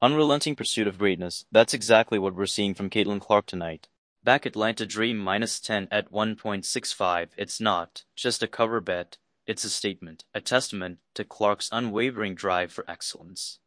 Unrelenting pursuit of greatness. That's exactly what we're seeing from Caitlin Clark tonight. Back Atlanta Dream -10 at 1.65. It's not just a cover bet, it's a statement, a testament to Clark's unwavering drive for excellence.